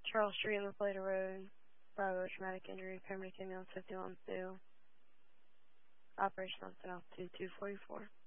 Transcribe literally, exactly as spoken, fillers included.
Charles Street, LaPlata Road, Bravo, traumatic injury, paramedic ambulance fifty-one two, operational altitude two forty-four.